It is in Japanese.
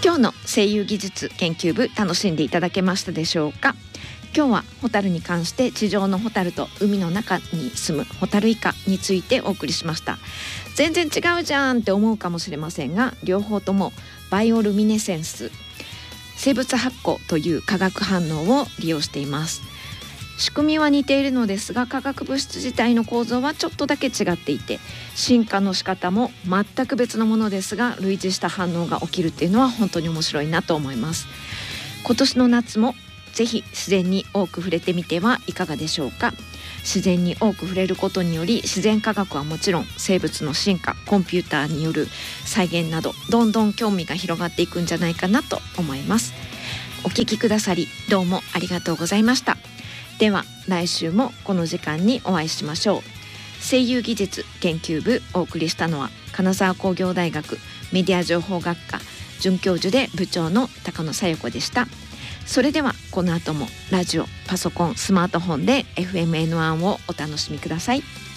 今日の声優技術研究部楽しんでいただけましたでしょうか。今日はホタルに関して地上のホタルと海の中に住むホタルイカについてお送りしました。全然違うじゃんって思うかもしれませんが、両方ともバイオルミネセンス、生物発光という化学反応を利用しています。仕組みは似ているのですが、化学物質自体の構造はちょっとだけ違っていて、進化の仕方も全く別のものですが、類似した反応が起きるっていうのは本当に面白いなと思います。今年の夏もぜひ自然に多く触れてみてはいかがでしょうか。自然に多く触れることにより、自然科学はもちろん生物の進化、コンピューターによる再現など、どんどん興味が広がっていくんじゃないかなと思います。お聞きくださりどうもありがとうございました。では来週もこの時間にお会いしましょう。声優技術研究部、お送りしたのは金沢工業大学メディア情報学科准教授で部長の高野紗友子でした。それではこの後もラジオ、パソコン、スマートフォンで FMN1 をお楽しみください。